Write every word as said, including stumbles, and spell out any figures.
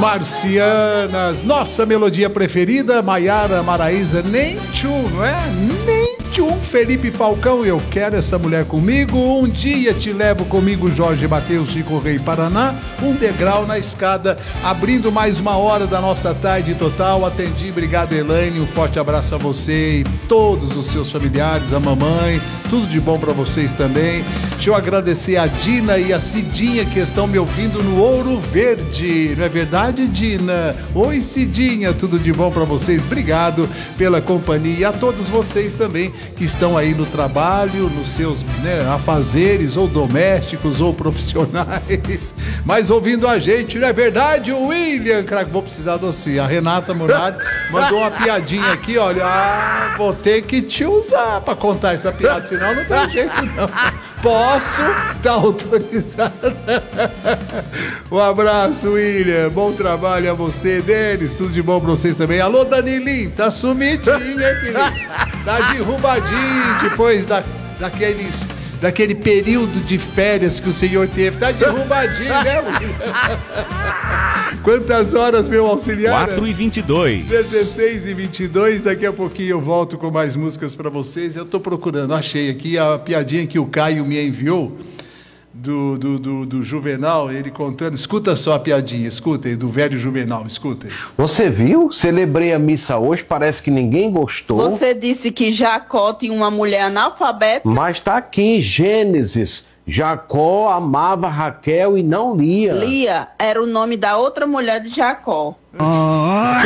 Marcianas, nossa melodia preferida, Maiara Maraíza, nem tchum, não é? Nem tchum, Felipe Falcão, eu quero essa mulher comigo, um dia te levo comigo, Jorge Mateus, Chico Rei, Paraná, um degrau na escada, abrindo mais uma hora da nossa tarde total, atendi, obrigado Elaine, um forte abraço a você e todos os seus familiares, a mamãe, tudo de bom pra vocês também. Deixa eu agradecer a Dina e a Cidinha que estão me ouvindo no Ouro Verde, não é verdade, Dina? Oi, Cidinha, tudo de bom pra vocês, obrigado pela companhia e a todos vocês também que estão aí no trabalho, nos seus, né, afazeres ou domésticos ou profissionais, mas ouvindo a gente, não é verdade, William? Crack, vou precisar de você. A Renata Murari mandou uma piadinha aqui, olha, ah, vou ter que te usar pra contar essa piada, senão não tem jeito não. Posso? Tá autorizado. Um abraço, William, bom trabalho a você, Denis, tudo de bom pra vocês também. Alô, Danilinho, tá sumidinho, hein, Felipe? Tá derrubadinho depois da, daqueles, daquele período de férias que o senhor teve. Tá derrubadinho, né, William? Quantas horas, meu auxiliar? quatro e vinte e dois. dezesseis e vinte e dois, daqui a pouquinho eu volto com mais músicas pra vocês. Eu tô procurando, achei aqui a piadinha que o Caio me enviou. Do, do, do, do Juvenal, ele contando, escuta só a piadinha, escuta aí, do velho Juvenal, escuta aí. Você viu? Celebrei a missa hoje, parece que ninguém gostou. Você disse que Jacó tinha uma mulher analfabeta. Mas tá aqui, Gênesis. Jacó amava Raquel e não Lia. Lia era o nome da outra mulher de Jacó.